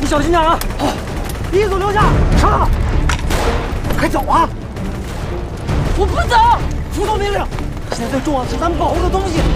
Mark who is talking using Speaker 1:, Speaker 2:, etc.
Speaker 1: 你小心点啊！好，一组留下，上！快走啊！
Speaker 2: 我不走！
Speaker 1: 服从命令。现在最重要的是咱们保护的东西。